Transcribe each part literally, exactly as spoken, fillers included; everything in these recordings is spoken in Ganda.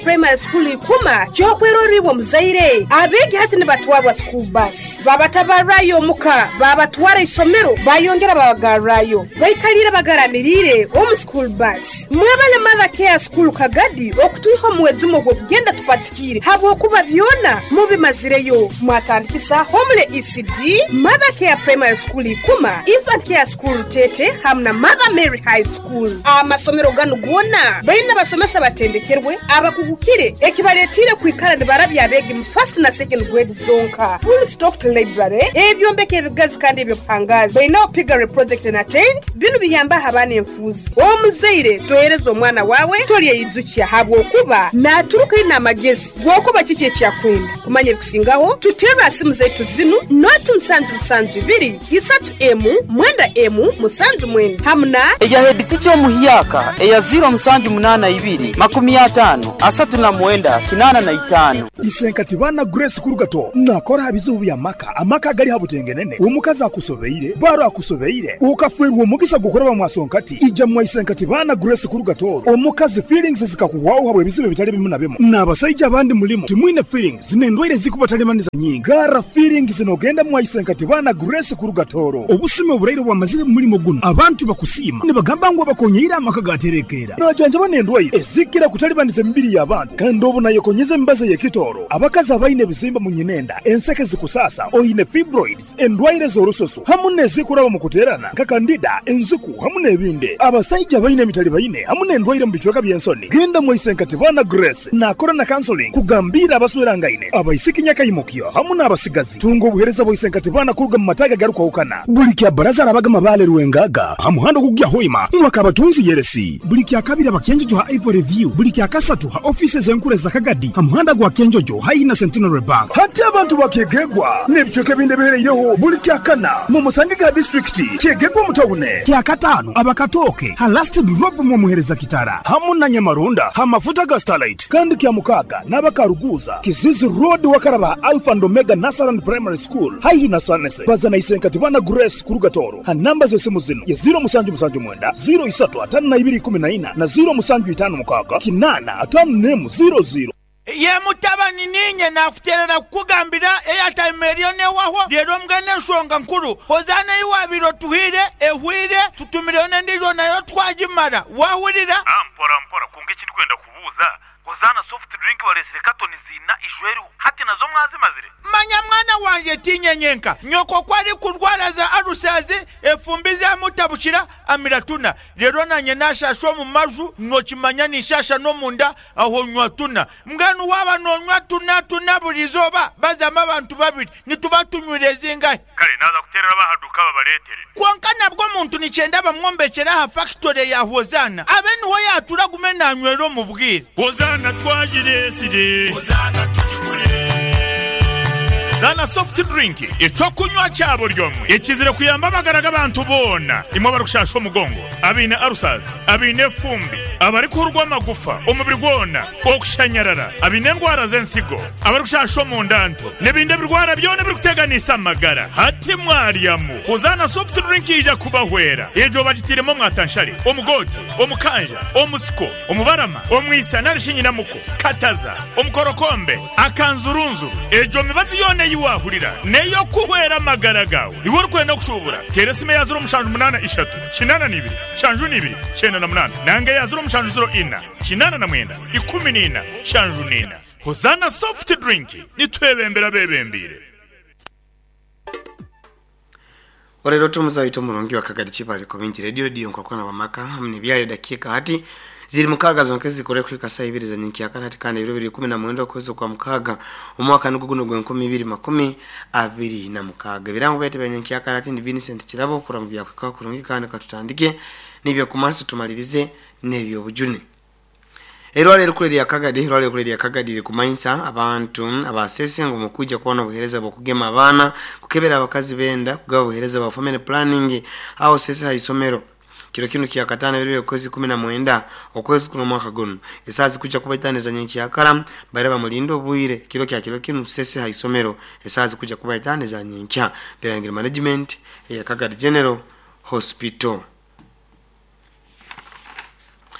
Primary School ikuma kyokweroribwa muzaire abegi hati ne batwabwa school bus babatabarayo muka babatwara isomero bayongera babagarayo bayikalira bagaramirire omu school bus mwabale mother care school kagadi okutuiho muwezumo gwo kugenda tupatikire habo kuba byona mubimazireyo mwatandikisa homle E C D mother care primary school ikuma infant care school tete hamna mother Mary high school amasomero gano gona bayina basomesa batendekerwe abakugukire ekibaletire kwikala ne barabya abegi mu first na second grade zonka full stocked library ebyombeke ebigazi kandi ebyopangazi bayina opigare project and attend bino biyamba habane enfuzi omuzaire toyerezo omwana wawe toliye yizukiya habwo kuba naturuka ina magezi gwokuba kiki ekyakwenda kumanye bikusingaho tutera asimu zaitu zinu not msanju msanju biri isatu emu mwenda emu musanju mwenda hamna eya hediticho muhiyaka eya zero msanju munana ibiri makumi atano asatu na mwenda kinana na itano isenkati bana Grace Kurugato nakora habizubu ya maka amaka gali habutengenene umukaza akusobeire baro akusobeire ukafwerwa mugisa gukora bamwasonkati ija mu isenkati bana Grace Kurugato omukazi feelings zikakuwaho habwe bizibe bitali bimu na bimu nabasayija abandi mulimo timwine feelings zinendwire zikubatali maniza nyinga gara feelings zinogenda mu isenkati bana Grace Kurugatoro obusime obureiro bwa mazire mulimo guno abantu bakusima ne bagamba ngo bakonyira amaka gaterekera najanja banendwire ezikira kutali banize mbiri y'abantu kandi obu nayo konyeze mbaze ye kitoro abakaza bayine bizimba mu nyinenda enseke zikusasa oyine fibroids endwaire z'orusoso hamune zikuraba mu kuterana kakandida enzuku hamune ebinde abasayija bayine mitali bayine hamune endwaire mu bichweka byensoni genda mu isenkati bana Grace nakora na counseling kugambira abaswera ngaine abayisikinya kayimukyo hamune abasigazi tungo obuhereza bo isenkati bana kuruga mu mataga garuka ukana buli kya baraza abaga mabale ruwengaga hamuhando kugya hoima mwaka batunzi yeresi buli kya kabira bakyenjo ha Ivory Review buli kya kasatu ha offices enkure za Kagadi hamuhanda gwa kenjojo haina Centenary Bank hati abantu bakegegwa nebichoke binde bereireho buli kya kana mu Musangiga district kyegegwa mutawune kya katano abakatoke ha last drop mu muhereza kitara hamuna Nyamarunda ha mafuta ga Starlight kandi kya mukaga nabakaruguza Kizizi Road wakaraba Alpha and Omega Nasaran Primary School haina Sanese bazana isenkati bana Grace Kurugatoro ha namba zo simu zino ya zero musanju musanju mwenda zero isatu atanu na ibiri kumi na ina na zero musanju itanu mukaga kinana atanu nemu zero zero ye mutabani ninye nafuterera kugambira eyata milione waho lero mgane nsonga nkuru hozana iwabiro tuhire ehwire tutumirone ndizo nayo twajimara wahurira ampora mpora kunge kiri kwenda kubuza hozana soft drink balesire katoni zina ijweru hati nazo mwazi mazire manya mwana wanje tinyenyenka nyoko kwari kurwara za arusazi efumbize amutabushira amiratuna lero nanye nashashwa mu maju no kimanya nishasha no munda aho nywatuna mganu waba no nywatuna tuna burizoba bazama abantu babiri nitubatunyureze ingahe kare naza kuterera bahaduka babaletere kwankana bwo muntu nicenda bamwombekera ha factory ya hozana abeni ho yatura gumena nywero mu bwire hozana twajire side hozana tujigure Zana soft drink echo kunywa cyabo ryomwe ekizire kuyamba abagaraga abantu bona imwe barushasho mugongo abine arusazi abine fumbi abari kurwa magufa umubiri gwona okushanyarara abine ndwara zensigo abarushasho mu ndanto nebinde birwara byone biri kuteganisa amagara hati mwariyamu uzana soft drink ija kubahwera ejo bagitiremo mwatanshari omugoti omukanja omusiko omubarama omwisa narishinyina muko kataza omukorokombe akanzurunzu ejo mibazi yone yiwahurira neyo kuhwera magara gawe iwo rukwenda kushubura keresime yazuro mushanju munana ishatu kinana nibiri shanju nibiri chena na munana nange yazuro mushanju zero ina kinana na mwenda ikumi nina shanju nina hozana soft drink nitwebembera bebembire Orero tumuzaito murongi wa Kagadi Chipali Community Radio Radio nkokona bamaka hamni byari dakika hati ziri mukaga zonkezi kore kwikasa ibiri za nyinki yakati kandi ibiri kumi na mwendo kwezo kwa mukaga umwaka nuguguno gwe nkumi ibiri makumi abiri na mukaga birango bete benyenki yakati ndi Vincent Kirabo kurambya kwika kurungi kandi katutandike nibyo kumansi tumalirize nebyo bujune Erwale rukureri ya Kagadi erwale rukureri ya Kagadi kumayinsa abantu abasese ngo mukujja kubona obuhereza bokugema abana kukebera abakazi benda kugaba obuhereza ba family planning aho sese haisomero kiro kinu kya katana biri kwezi kumi na mwenda okwezi kuno mwaka guno esazi kujja kubaitaniza nyinki yakara bareba mulindo buire kiro kya kiro kinu sese haisomero esazi kujja kubaitaniza nyinki birangira management ya Kagadi General Hospital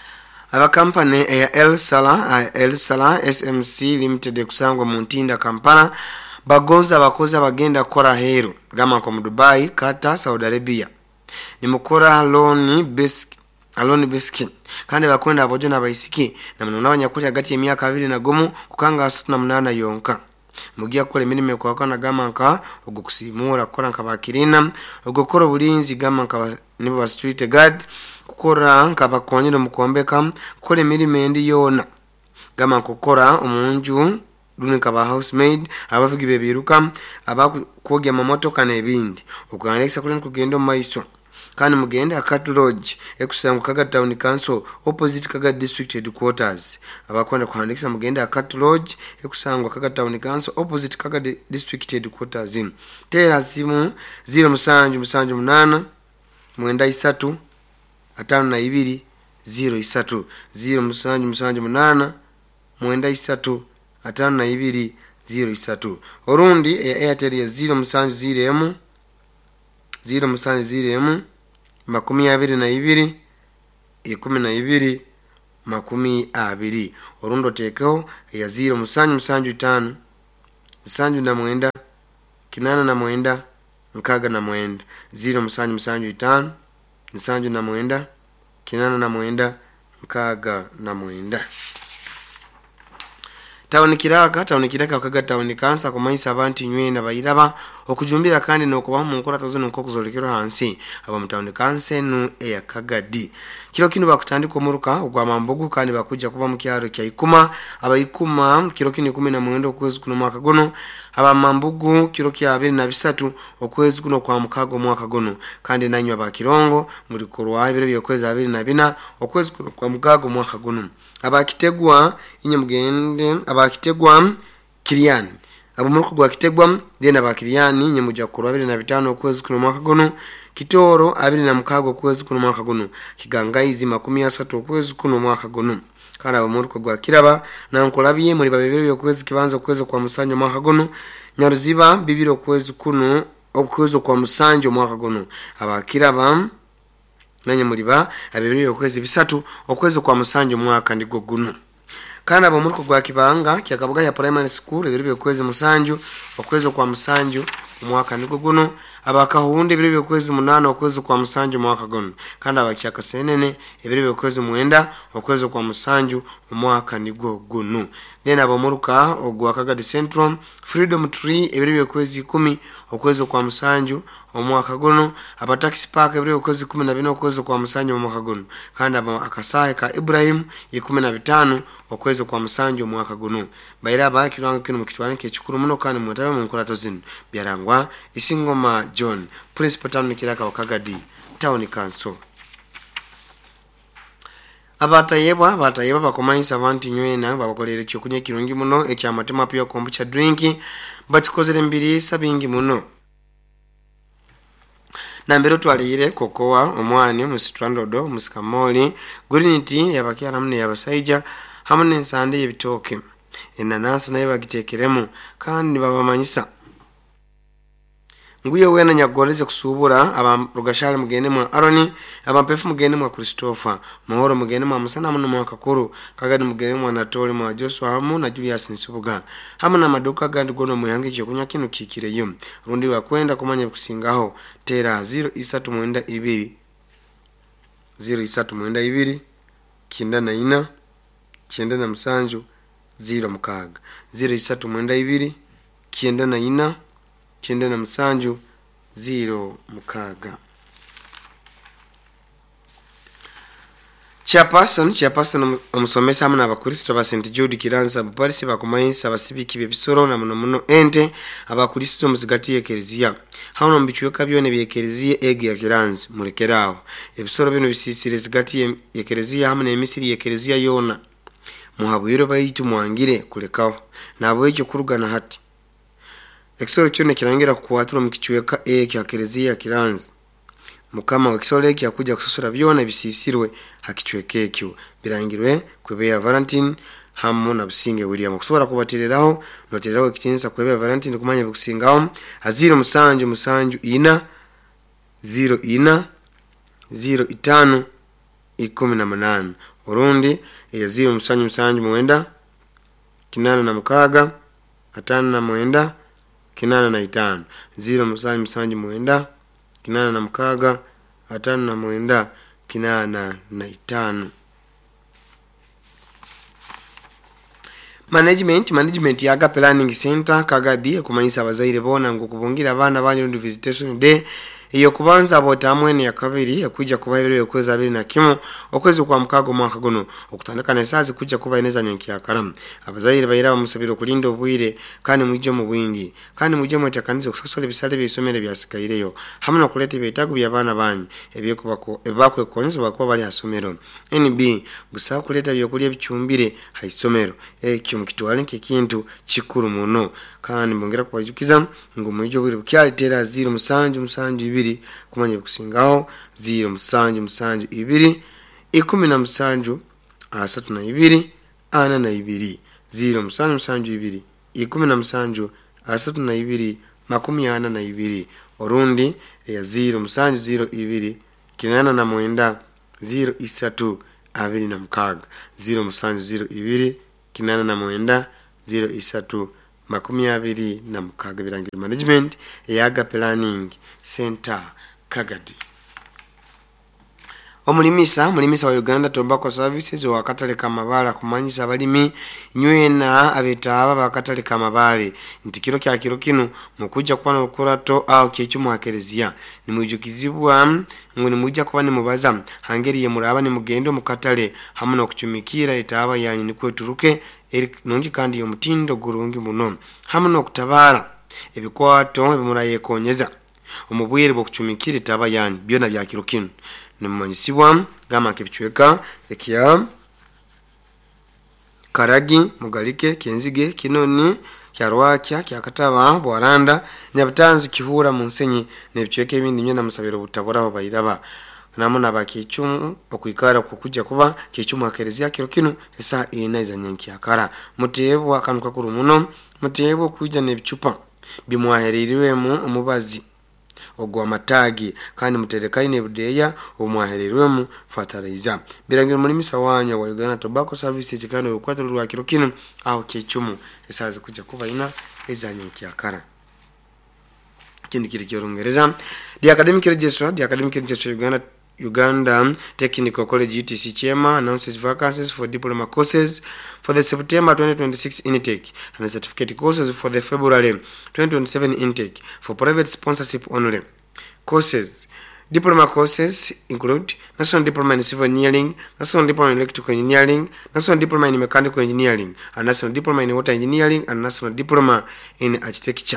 aba kampani ya El Sala El Sala S M C Limited kusangwa mu Ntinda Kampala bagonza abakozi abagenda kora hero gama ko mu Dubai, Qatar, Saudi Arabia ni mukora loan basic aloni basic kandi bakwenda abojo n'abayisiki na munona abanyakuli hagati y'emyaka abiri na gomu kukanga asatu na munana yonka mugiya kole milime kwa kana gama nka ogukusimura kora nka bakirina ogukora bulinzi gama nka nibo ba street guard kukora nka bakonyero mukombeka kole milime ndi yona gama kukora omunju lunika ba housemaid abavugi bebiruka abakogya mamotoka n'ebindi okwanekisa kule kugenda mu maiso kandi mugende akatu lodge ekusanga kaga town council opposite kaga district headquarters abakwenda kuhandikisa mugende akatu lodge ekusanga kaga town council opposite kaga district headquarters tera simu zero musanju musanju munana mwenda isatu atano na ibiri zero isatu zero musanju musanju munana mwenda isatu atano na ibiri zero isatu orundi ya Airtel ya zero musanju zero emu zero musanju zero emu makumi abiri na ibiri ikumi na ibiri makumi abiri orundo tekeo ya zero musanju musanju itanu musanju na mwenda kinana na mwenda nkaga na mwenda zero musanju musanju itanu musanju na mwenda kinana na mwenda nkaga na mwenda Tauni kiraka tauni kiraka kaga tauni kansa kumaisa abantu nywe na bayiraba okujumbira kandi nokuba mu nkora tazo nko kuzolekero hansi aba mutauni kanse nu eya kagadi kiro kino bakutandika omuruka ogwa mambogu kandi bakujja kuba mu kyaro kya ikuma aba ikuma kiro kini kumi na mwenda okwezi kuno mwaka gono aba mambugu kiro kya abiri na bisatu okwezi kuno kwa mukago mwaka gono kandi nanywa ba kirongo muri korwa abiri byokwezi abiri na bina okwezi kuno kwa mukago mwaka gono abakitegwa inyamugende abakitegwa Kirian abumuruko gwa kitegwa dena abakiriani nyemuja ku abiri na bitano okwezi kuno mwaka gono kitoro abiri na mukago okwezi kuno mwaka gono kigangayizi makumi asatu okwezi kuno mwaka gono kana abumuruko gwa kiraba na nkolabiye muri babiri okwezi kibanza okwezi kwa musanjo mwaka gono nyaruziba bibiri okwezi kuno okwezi kwa musanjo mwaka gono abakiraba nanye muriba abibiri okwezi bisatu okwezi kwa musanjo mwaka ndigo guno kana abumuruko gwa kibanga kyakabuga ya primary school ebiri okwezi musanjo okwezi kwa musanjo mwaka ndigo guno abakahunde ebiri okwezi munana okwezi kwa musanjo mwaka gono kandi abakyaka senene ebiri okwezi mwenda okwezi kwa musanjo mwaka ndigo guno dena abumuruka ogwa Kagadi Central Freedom Tree ebiri okwezi kumi okwezi kwa musanjo omwaka gono aba taxi park ebiri okwezi kumi na bine okwezi kwa musanjo omwaka gono kandi aba akasahe ka Ibrahim ikumi na bitano okwezi kwa musanjo omwaka gono bayira abakiranga kino mukitwane kekikuru muno kandi mutabe mu nkola tozino byarangwa Isingoma John Principal Town Kiraka wa Kagadi Town Council abatayebwa abatayebwa bakomanyisa abantu nywena babakolera kyokunye kirungi muno ekyamatema pyo kombucha drink batikozere mbiri sabingi muno nambero twalire kokoa omwani musitrandodo musikamoli guriniti yabakyara mune yabasaija hamune nsande yebitoke enanasi naye bagitekeremu kandi babamanyisa nguye wena nyagoleze kusubura aba rugashale mugene mwa Aroni aba pefu mugene mwa Christopher Mohoro mugene mwa Musana muno mwa Kakuru Kagadi mugene mwa Natoli mwa Joshua hamu na Julius Nsubuga hamu na maduka gandi gono muyange kyo kunya kinu kikireyo rundi wa kwenda kumanya kusingaho tera zero isatu mwenda ibiri zero isatu mwenda ibiri kinda na ina kinda na musanju zero mukaga zero isatu mwenda ibiri kinda na ina kinda na musanju zero mukaga Chairperson chairperson omusomesa amuna abakristo ba Saint Jude Kiranza Barisi bakumayinsa abasibiki bebisoro na muno muno ente abakristo muzigati yekerezia hano mbichweka byone byekerezia egi ya Kiranza mulekerao ebisoro bino bisisire zigati yekerezia hamwe emisiri yekerezia yona muhabwiro bayitu mwangire kulekao nabo ekyo kurugana hati ekisoro kyone kirangira kuwatula mukichweka eki ya Kiranza Kiranza mukama wekisoro eki yakuja kususura byona bisisirwe hakichweke ekyo birangirwe kwebeya Valentine hammo na businge William kusobora kubatiriraho notereraho ekitinsa kwebeya Valentine kumanya bukusingaho aziro musanju musanju ina zero ina zero itano ikumi na munana Orundi eya zero musanju musanju mwenda kinana na mukaga atano na mwenda kinana na itano zero musanju musanju mwenda kinana na mukaga atano na mwenda kinana na itano. Management management yaga planning center kagadi kumanyisa abazaire bona ngo kubungira abana banyu ndi visitation day iyo kubanza abotamwene ya kabiri yakujja kuba ibiro kweza abiri na kimo okwezi kwa mukago mwaka guno okutandikana esazi kujja kuba ineza nyonki yakaramu abazaire bayira bamusabiro kulinda obwire kandi mujje mu bwingi kandi mujje mu takanizo okusasola ebisale by'isomero byasikayireyo hamwe no kuleta ebitagu by'abana banyu ebyekubako ebakwe konzo bakwa bali asomero. N B busa kuleta byokulya bichumbire haisomero ekyo mukitwale nk'ekintu kikuru muno kandi mbongera kubajukiza ngo mujjo buri bukyalitera zero musanju musanju ibiri kumanye kusingaho zero musanju musanju ibiri ikumi na musanju asatu na ibiri ana na ibiri zero musanju musanju ibiri ikumi na musanju asatu na ibiri makumi ana na ibiri Orundi ya zero musanju zero ibiri kinana na mwenda zero isatu abiri na mukaga zero musanju zero ibiri kinana na mwenda zero isatu makumi abiri na mukaga birangira management yaga planning center kagadi. Omulimisa mulimisa wa Uganda Tobacco Services wakatale kamabala kumanyisa balimi nywena abetaba bakatale kamabale ntikiro kya kiro kinu mukujja kupana okurato au kyechumu akerezia nimujukizibwa ngo nimujja kuba ni mubaza hangeri ye muraba ni mugendo mukatale hamuno okuchumikira etaba yanyu nikweturuke nongi kandi yo mutindo gurungi muno hamuno okutabara ebikwato ebimuraye konyeza omubwire bokuchumikira etaba yanyu byona bya kiro kinu nimanyisibwa gama kibichweka ekya Karagi Mugalike Kenzige Kinoni kyarwakya kyakataba bwaranda nyabutanzi kihura munsenyi nebichweke ebindi nyo namusabiro butabora bayiraba namuna bakichumu okuikara kukujja kuba kichumu akerezia kiro kinu esa inaiza nyenki yakara mutebo akanuka kuru muno mutebo kuja nebichupa bimwaheririwemo omubazi ogwa matagi kandi muterekaine budeya omwahererwemu fertilizer birangira muri misawanya wa Uganda Tobacco Services kandi okwato lwa kiro kinu aho kichumu esaze kujja kuba ina ezanye kyakara kindi kiri kyorongereza the academic registrar the academic registrar Uganda Uganda Technical College U T C Chema announces vacancies for diploma courses for the September twenty twenty-six intake and the certificate courses for the February twenty twenty-seven intake for private sponsorship only. Courses diploma courses include National Diploma in Civil Engineering, National Diploma in Electrical Engineering, National Diploma in Mechanical Engineering, and National Diploma in Water Engineering and National Diploma in Architecture.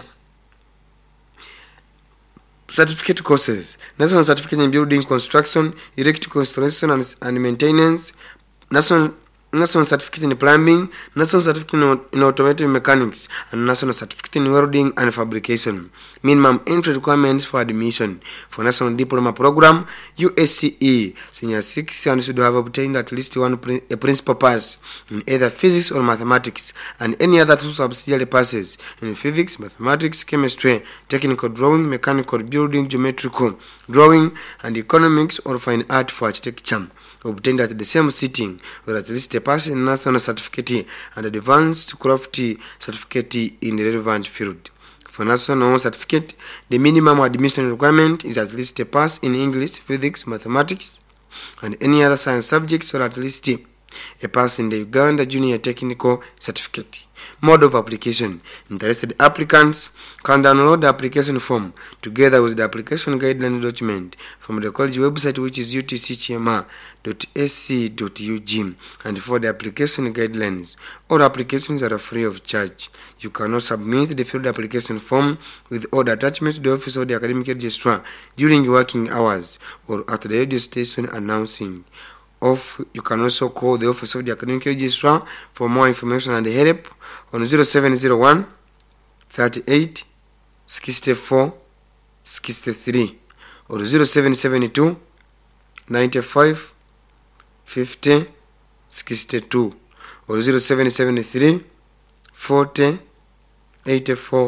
Certificate courses: National Certificate in Building Construction, Electrical Installation and, and Maintenance, National National Certificate in Plumbing, National Certificate in, in Automotive Mechanics, and National Certificate in Welding and Fabrication. Minimum entry requirements for admission for National Diploma Program U S C E Senior six and should have obtained at least one prin a principal pass in either physics or mathematics and any other two subsidiary passes in physics, mathematics, chemistry, technical drawing, mechanical building, geometrical drawing, and economics or fine art for architecture. Obtained at the same sitting or at least a pass in national certificate and advanced craft certificate in the relevant field. For national certificate, the minimum admission requirement is at least a pass in English, physics, mathematics, and any other science subjects, or at least a pass in the Uganda Junior Technical Certificate. Mode of application: interested applicants can download the application form together with the application guideline document from the college website, which is u t c c m a dot a c dot u g, and for the application guidelines, all applications are free of charge. You cannot submit the filled application form with all the attachments to the office of the academic registrar during working hours or at the radio station announcing. Of, you can also call the office of the academic registrar for more information and help on zero seven zero one, thirty-eight, sixty-four, sixty-three or zero seven seven two, ninety-five, fifty, sixty-two or zero seven seven three, forty, eighty-four,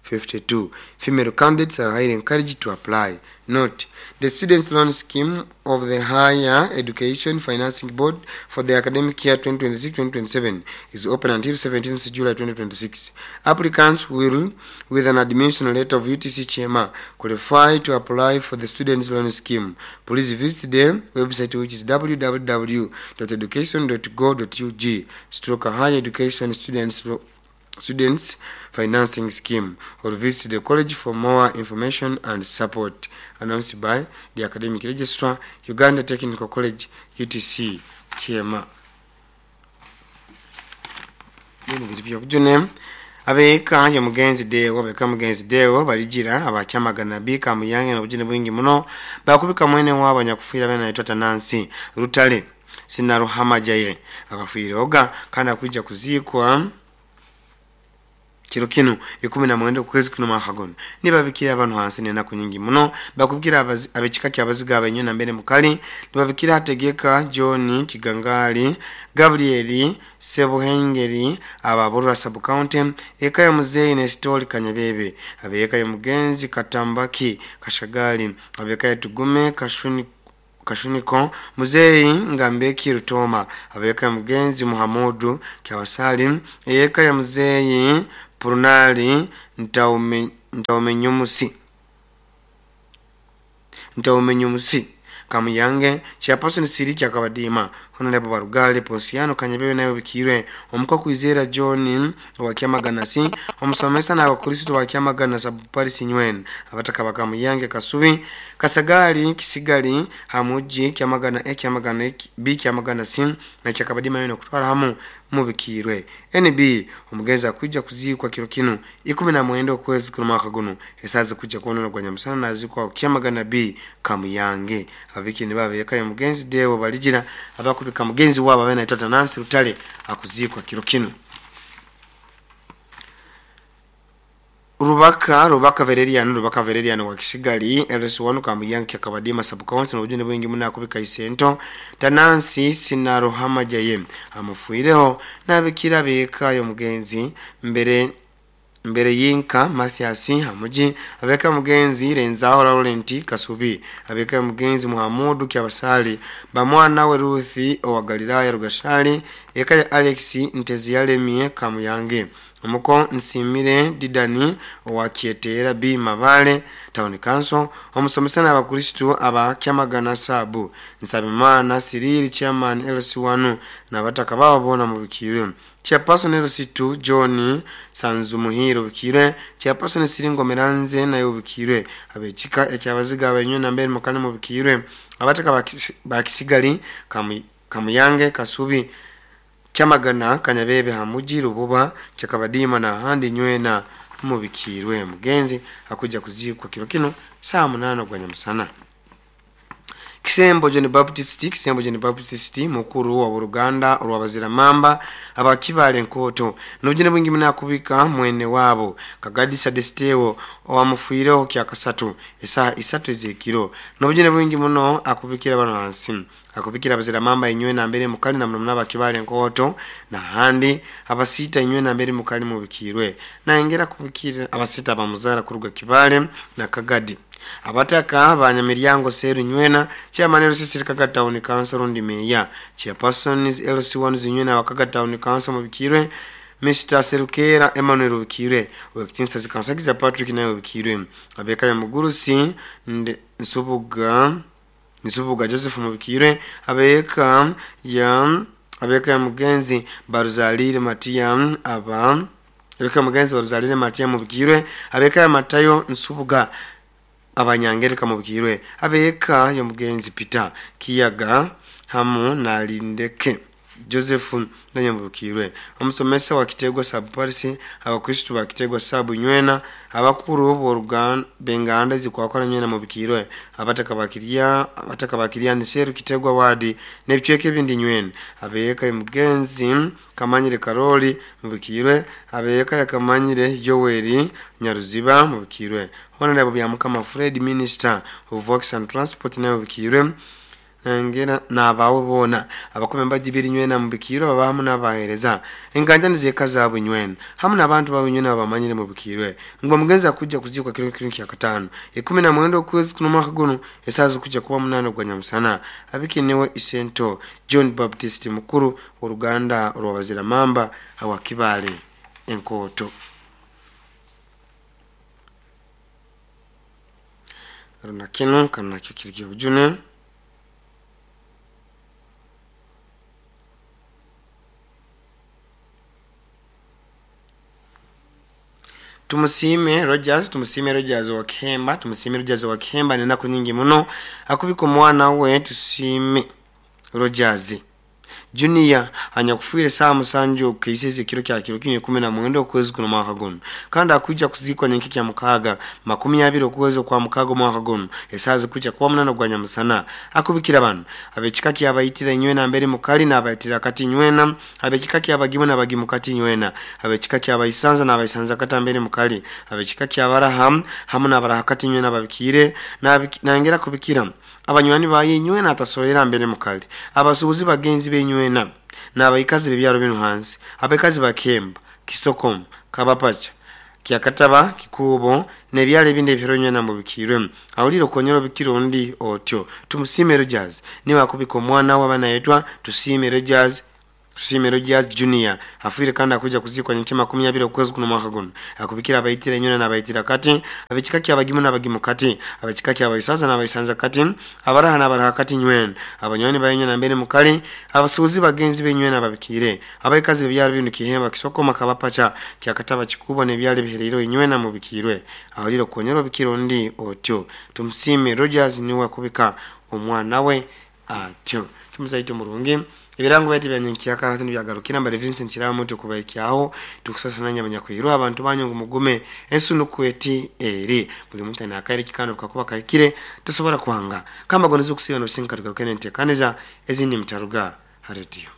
fifty-two. Female candidates are highly encouraged to apply. Note: the Students' Loan Scheme of the Higher Education Financing Board for the academic year twenty twenty-six twenty twenty-seven is open until seventeenth July twenty twenty-six. Applicants will, with an admission letter of U T C C M A, qualify to apply for the Students' Loan Scheme. Please visit the website, which is w w w dot education dot go dot u g stroke Higher Education Students Students Financing Scheme, or visit the college for more information and support. Announced by the Academic Registrar, Uganda Technical College, U T C C M A. Abeka yo mugenzi dewo abeka mugenzi dewo baligira abakyamagana bika muyange na bujine bwingi muno bakubika mwene wabo nyakufiira bana itota Nancy Rutale Sinaruhamajaye abafiire oga kandi akujja kuziikwa kiro kino ikumi na mwenda kwezi kuno mahagono nibabikira abantu hansi nena kunyingi muno bakubwira abekika kyabaziga abanyo na mbere mukali nibabikira hategeka John Kigangali Gabriel Sebuhengeri ababurura sub county eka ya muzeyi ne story Kanyabebe abeka ya mugenzi Katambaki Kashagali abeka ya Tugume Kashuni Kashuniko muzeyi Ngambeki Rutoma abeka ya mugenzi Muhammadu Kyabasali eka ya muzeyi Purnali Ntaume Ntaumenyumusi Ntaumenyumusi Kamuyange chairperson siri kyakabadima honorable Barugale Posiano Kanyabebe nayo bikirwe omuko kwizera John wa Kyamaganasi omusomesa na abakristo wa Kyamagana sub Paris Nywen abataka bakamuyange Kasubi Kasagali Kisigali Hamuji Kyamagana e Kyamagana B Kyamagana sim na kyakabadima yino kutwara hamu mubikirwe N B omugeza kujja kuzikwa kiro kino ikumi na mwenda okwezi kuno makaguno esaze kujja kuonana gwa Nyamusana nazikwa Kyamagana B Kamuyange abikini babe yakaye mugenzi dewo baligira abakubika mugenzi wabo bana itota Nancy Rutale akuzikwa kiro kino. Rubaka Rubaka Valerian Rubaka Valerian wa Kisigali L S one Kamuyange akabadima sub county na ujune bwingi muna akubika isento Tanansi Sinaruhamajaye amufuireho nabikira beka yo mugenzi mbere mbere yinka Mathias Hamuji abeka mugenzi Renzaho Laurent Kasubi abeka mugenzi Muhammadu Kyabasali bamwana we Ruthi owa Galilaya Rugashali eka ya Alex Nteziyaremye Kamuyange omuko Nsimire Didani owa Kietera B Mabale Town Council omusomesa n'abakristo aba Kyamagana sabu Nsabimana Siriri chairman L C one nabataka babo bona mu bikire chairperson L C two John Sanzumuhiro bikire chairperson Siringo Meranze nayo bikire abekika ekyabaziga abanyo na mbere mukane mu bikire abataka bakisigali Kamuyange Kasubi Kyamagana Kanyabebe Hamuji Rububa Kyakabadima na handi Nywena mubikirwe mugenzi akujja kuzikwa kiro kino saa munana gwa Nyamusana. Kisembo John Baptist Kisembo John Baptist mukuru wa Uruganda rwabazira mamba abakibale nkoto nujine bwingi muna kubika mwene wabo Kagadisa Destewo owamufuireho kyakasatu esa isatu ezekiro nujine bwingi muno akubikira bano hansi akubikira abazira mamba inywe na mbere mukali na mnamuna bakibale nkoto na handi abasita inywe na mbere mukali mubikirwe na engera kubikira abasita bamuzara kuruga kibale na Kagadi abataka banyamiryango Seru Nywena chairman L C C Kaga Town Council ndi meya chairperson is L C one Nywena wa Kaga Town Council mubikirwe Mister Serukera Emmanuel Bikirwe wekitinsa zikansagiza Patrick nayo bikirwe abeka ya mugurusi nsubuga nsubuga Joseph mubikirwe abeka ya abeka ya mugenzi Baruzalire Matia aba abeka mugenzi Baruzalire Matia mubikirwe abeka ya Matayo nsubuga abanyangereka mubikirwe abeka yo mugenzi Peter Kiyaga hamu na Lindeke Joseph nanyambukirwe omusomesa wa Kitegwa sub Paris abakristo ba Kitegwa sub Nywena abakuru b'Uruganda benganda zikwakora Nywena mubikirwe abataka bakiria abataka bakiria ni Seru Kitegwa wadi nebicweke bindi Nywena abeka mugenzi Kamanyire Karoli mubikirwe abeka ya Kamanyire Yoweri Nyaruziba mubikirwe hona nabo byamukama Fred Minister of Works and Transport nayo bikirwe ngera nabawe bona abakome mbajibiri nywena mubikiro babamu nabahereza enganja nizeka zabu nywena hamu nabantu babinywena babamanyire mubikirwe ngo mugenza kujja kuzikwa kiro kiro kya katano ikumi na mwendo kwezi kuno mwaka guno esaza kujja kuba munano gwa nyamusana abikinewe isento John Baptist mukuru uruganda rwabazira mamba awakibale enkoto runa kino kana cyukirye bujune tumusime Rogers tumusime Rogers wa Kemba tumusime Rogers wa Kemba nena kunyingi muno akubiko mwana we tusime Rogers Junior anya kufuire saa musanjo kisese kiro kya kiro kine kumi na mwendo kwezi kuno mwaka gono kandi akuja kuzikwa nyinki kya mukaga makumi abiri okwezo kwa mukago mwaka gono esaze kuja kwa munano gwa nyamusana akubikira bano abekika kya bayitira nywena mbere mukali na abayitira kati nywena abekika kya bagimu na bagimu kati nywena abekika kya bayisanza na bayisanza kata mbere mukali abekika kya baraham hamu na baraha kati nywena babikire na nangera kubikira abanywani baye nywena atasoyera mbere mukali abasubuzi bagenzi be nywena nabayikazi bebyaro bino hansi abekazi bakemba kisokom kabapacha kyakataba kikubo nebyale binde byironywena mu bikirwe awuliro konyero bikiro ndi otyo tumusime Rogers niwe akubiko mwana wabana yetwa tusime Rogers tusime Rogers Junior afire kandi akuja kuzikwa nyinki makumi abiri okwezi kuno mwaka guno akubikira abayitira nywena nabayitira kati abekika kya bagimu nabagimu kati abekika kya bayisaza nabayisanza kati abaraha nabaraha kati nywena abanywani bayenywena mbere mukali abasuuzi bagenzi benywena babikire abayikazi bebyaro bino kihemba kisoko makabapacha kyakataba kikubo nebyale biherero nywena mu bikirwe awuliro konyero bikiro ndi otyo tumusime Rogers niwe akubika omwana we atyo tumuzaito murungi ibirango bati byanyikiya karatu byagarukira mbere Vincent Kiramuto kubayikyaho tukusasana nyamanya kwiro abantu banyongo mugume ensunu kweti eri buli muntu na akaire kikano kakuba kaikire tusobora kuhanga kamba gonezo kusibana bisinka tugarukene nte kaneza ezindi mtaruga radio